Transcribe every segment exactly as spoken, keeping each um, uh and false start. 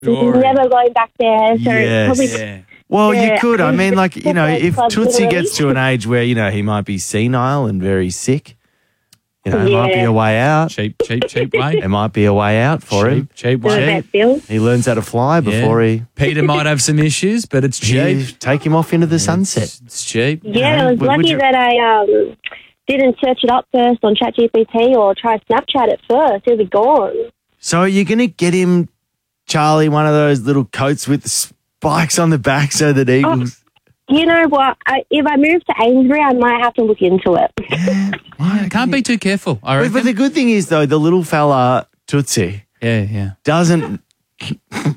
Glory. never going back there. So Yes. probably Yeah. Well, Yeah, you could. I and mean, the like, you know, football if club Tootsie literally. gets to an age where, you know, he might be senile and very sick, you know, it might be Yeah. a way out. Cheap, cheap, cheap way. It might be a way out for him. cheap, cheap do a way. vet bill. He learns how to fly before he, Peter might have some issues, but it's cheap. he take him off into the sunset. It's, it's cheap. Yeah, I was Would- would lucky you- that I um, didn't search it up first on ChatGPT or try Snapchat at first. It'll be gone. So are you going to get him, Charlie, one of those little coats with the spikes on the back so that eagles... You know what? I, if I move to Amesbury, I might have to look into it. Yeah, can't be too careful, I But, reckon. but the good thing is, though, the little fella, Tootsie, yeah, yeah. doesn't... He's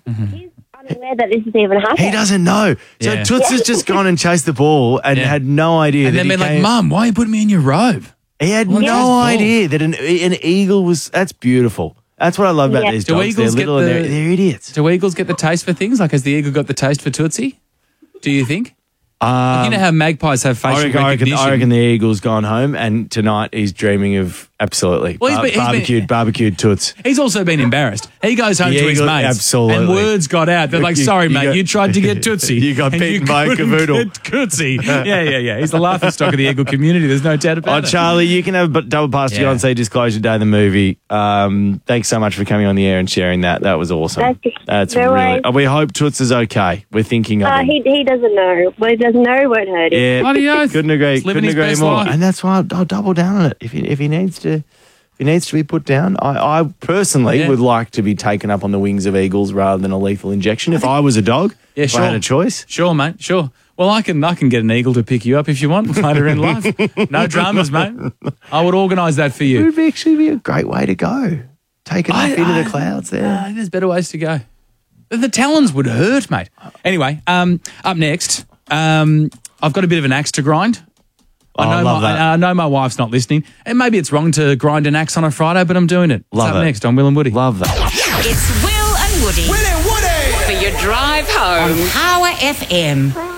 unaware that this is even happening. He doesn't know. So Yeah. Tootsie's just gone and chased the ball and Yeah. had no idea And that then he been like, came- Mum, why are you putting me in your robe? He had What's no his ball? idea that an, an eagle was... That's beautiful. That's what I love about Yeah. these Do dogs. They're eagles get little and the- they're, they're idiots. Do eagles get the taste for things? Like, has the eagle got the taste for Tootsie? Do you think? Um, you know how magpies have facial I reckon, I, reckon, recognition? I reckon the eagle's gone home and tonight he's dreaming of absolutely Well, he's bar- been- he's been- barbecued, barbecued toots. He's also been embarrassed. He goes home The to his eagle- mates, absolutely. and words got out. They're like, You- "Sorry, you mate, got- you tried to get Tootsie. You got and beaten by a couldn't cavoodle." get Tootsie." Yeah, yeah, yeah. He's the laughing stock of the eagle community. There's no doubt Oh, about it. Charlie, you can have a b- double pass to Yeah. go and say Disclosure Day, the movie. Um, thanks so much for coming on the air and sharing that. That was awesome. That's- That's no really... worries. Oh, we hope Toots is okay. We're thinking of Uh, him. he, he doesn't know. What he doesn't know won't hurt him. Yeah, Bloody oath. couldn't agree. He's living Couldn't his agree best more. life. And that's why I'll, I'll double down on it. If he, if he needs to, if he needs to be put down, I, I personally Yeah. would like to be taken up on the wings of eagles rather than a lethal injection. If I was a dog, Yeah, if sure. I had a choice. Sure, mate. Sure. Well, I can I can get an eagle to pick you up if you want later in life. No dramas, mate. I would organise that for It you. would be actually be a great way to go. Take it up I- into I- the clouds there. Uh, there's better ways to go. The, the talons would hurt, mate. Anyway, um, up next, um, I've got a bit of an axe to grind. I Oh, know, love my, that. I, I know my wife's not listening, and maybe it's wrong to grind an axe on a Friday, but I'm doing it. It's Love up it. next on Will and Woody. Love that. It's Will and Woody. Will and Woody. For your drive home. On Power F M.